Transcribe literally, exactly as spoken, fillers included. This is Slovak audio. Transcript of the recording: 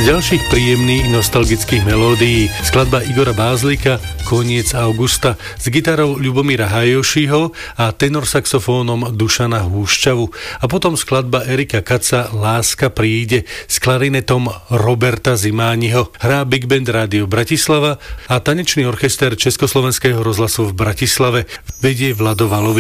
ďalších príjemných nostalgických melódií skladba Igora Bázlika Koniec augusta s gitarou Ľubomíra Hajošiho a tenorsaxofónom Dušana Húšťavu a potom skladba Erika Kaca Láska príde s klarinetom Roberta Zimániho. Hrá Big Band Rádio Bratislava a tanečný orchester Československého rozhlasu v Bratislave vedie Vlado Valovič.